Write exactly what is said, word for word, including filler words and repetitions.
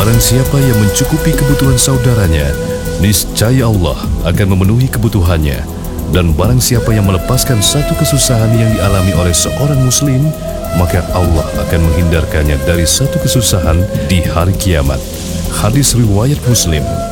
Barang siapa yang mencukupi kebutuhan saudaranya, niscaya Allah akan memenuhi kebutuhannya. Dan barang siapa yang melepaskan satu kesusahan yang dialami oleh seorang muslim, maka Allah akan menghindarkannya dari satu kesusahan di hari kiamat. Hadis riwayat Muslim.